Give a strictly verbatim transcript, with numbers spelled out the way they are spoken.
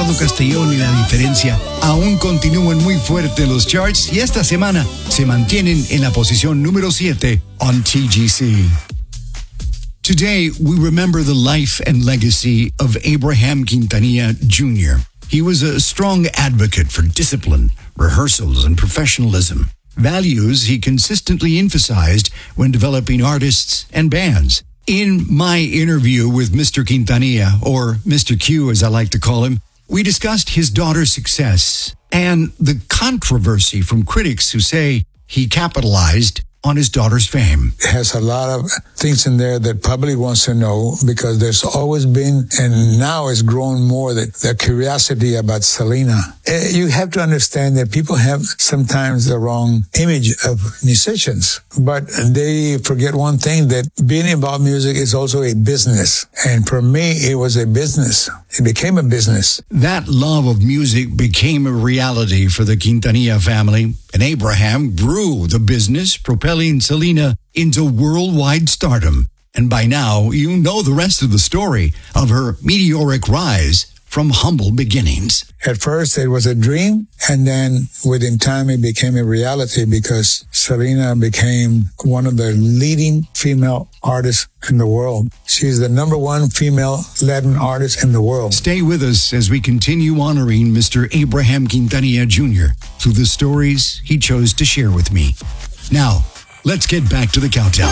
Ricardo Castellón y La Diferencia aún continúan muy fuerte en los charts y esta semana se mantienen en la posición número siete on T G C. Today, we remember the life and legacy of Abraham Quintanilla Junior He was a strong advocate for discipline, rehearsals, and professionalism, values he consistently emphasized when developing artists and bands. In my interview with Mister Quintanilla, or Mister Q as I like to call him, we discussed his daughter's success and the controversy from critics who say he capitalized on his daughter's fame. It has a lot of things in there that public wants to know because there's always been, and now it's grown more, the, the curiosity about Selena. Uh, you have to understand that people have sometimes the wrong image of musicians, but they forget one thing, that being involved in music is also a business. And for me, it was a business. It became a business. That love of music became a reality for the Quintanilla family, and Abraham grew the business, propelling Selena into worldwide stardom. And by now, you know the rest of the story of her meteoric rise from humble beginnings. At first, it was a dream, and then within time, it became a reality because Selena became one of the leading female artists in the world. She's the number one female Latin artist in the world. Stay with us as we continue honoring Mister Abraham Quintanilla Junior through the stories he chose to share with me. Now, let's get back to the countdown.